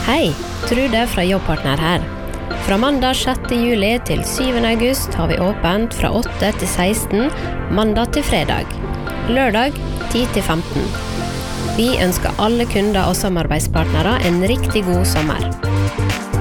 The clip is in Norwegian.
Hei, Trude fra Jobbpartner her. Fra mandag 6. juli til 7. august har vi åpent fra 8 til 16, mandag til fredag. Lørdag 10 til 15. Vi ønsker alle kunder og samarbeidspartnere en riktig god sommer.